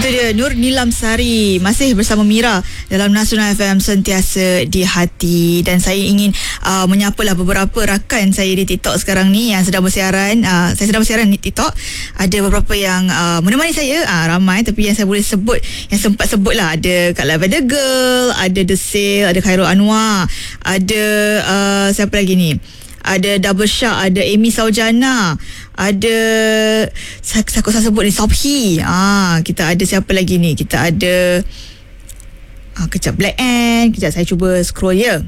Itu dia Nur Nilam Sari masih bersama Mira dalam Nasional FM Sentiasa di Hati. Dan saya ingin menyapalah beberapa rakan saya di TikTok sekarang ni yang sedang bersiaran. Saya sedang bersiaran di TikTok. Ada beberapa yang menemani saya, ramai, tapi yang saya boleh sebut, yang sempat sebut lah, ada Kak Lavender Girl, ada The Sale, ada Khairul Anwar, ada siapa lagi ni, ada Double Shark, ada Amy Saujana, ada saya sebut ni Sobhi. Kita ada siapa lagi ni? Kita ada kejap, Black Ant. Kejap saya cuba scroll ya.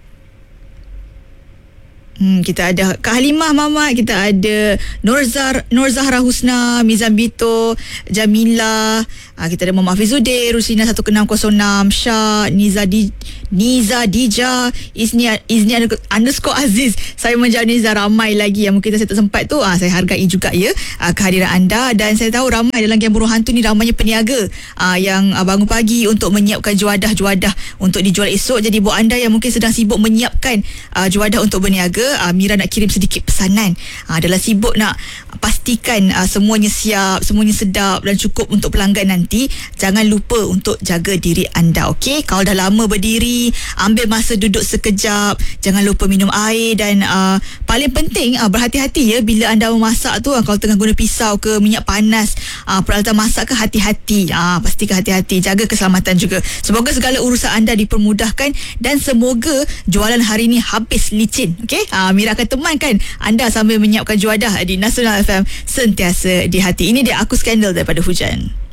Kita ada Kak Halimah Mamat, kita ada Nur Zahra Husna, Mizan Bito, Jamila, kita ada Muhammad Hafizuddin, Rusina 1606, Syah, Niza Dija, Izni _Aziz, saya menjadi Niza, ramai lagi yang mungkin saya tak sempat tu. Saya hargai juga ya kehadiran anda. Dan saya tahu ramai dalam Geng Burung Hantu ni ramainya peniaga yang bangun pagi untuk menyiapkan juadah-juadah untuk dijual esok. Jadi buat anda yang mungkin sedang sibuk menyiapkan juadah untuk berniaga, Mira nak kirim sedikit pesanan. Adalah sibuk nak pastikan semuanya siap, semuanya sedap dan cukup untuk pelanggan nanti. Jangan lupa untuk jaga diri anda, okey? Kalau dah lama berdiri, ambil masa duduk sekejap. Jangan lupa minum air dan paling penting berhati-hati ya bila anda memasak tu. Kalau tengah guna pisau ke, minyak panas, peralatan masak ke, hati-hati. Pastikan hati-hati, jaga keselamatan juga. Semoga segala urusan anda dipermudahkan dan semoga jualan hari ni habis licin, okey? Mira akan temankan anda sambil menyiapkan juadah di Nasional FM Sentiasa di Hati. Ini dia Aku Skandal daripada Hujan.